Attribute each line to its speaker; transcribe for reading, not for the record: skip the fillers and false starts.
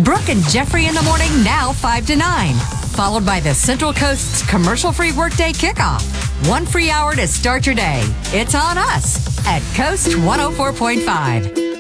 Speaker 1: Brooke and Jeffrey in the morning, now 5 to 9. Followed by the Central Coast's commercial-free workday kickoff. 1 free hour to start your day. It's on us at Coast 104.5.